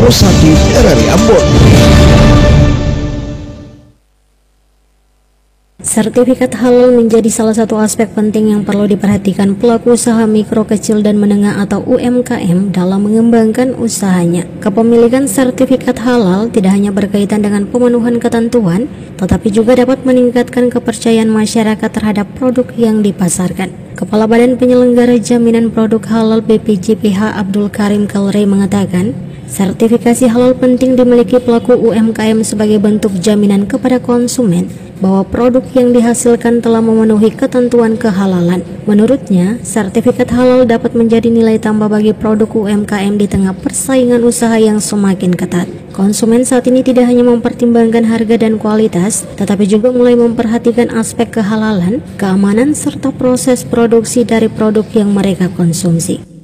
Rosati RRI Ambon. Sertifikat halal menjadi salah satu aspek penting yang perlu diperhatikan pelaku usaha mikro, kecil, dan menengah atau UMKM dalam mengembangkan usahanya. Kepemilikan sertifikat halal tidak hanya berkaitan dengan pemenuhan ketentuan, tetapi juga dapat meningkatkan kepercayaan masyarakat terhadap produk yang dipasarkan. Kepala Badan Penyelenggara Jaminan Produk Halal BPJPH Abdul Karim Kalre mengatakan, sertifikasi halal penting dimiliki pelaku UMKM sebagai bentuk jaminan kepada konsumen bahwa produk yang dihasilkan telah memenuhi ketentuan kehalalan. Menurutnya, sertifikat halal dapat menjadi nilai tambah bagi produk UMKM di tengah persaingan usaha yang semakin ketat. Konsumen saat ini tidak hanya mempertimbangkan harga dan kualitas, tetapi juga mulai memperhatikan aspek kehalalan, keamanan, serta proses produksi dari produk yang mereka konsumsi.